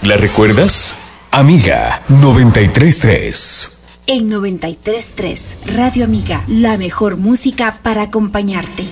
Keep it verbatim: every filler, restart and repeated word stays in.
¿La recuerdas? Amiga noventa y tres punto tres. En noventa y tres punto tres, Radio Amiga, la mejor música para acompañarte.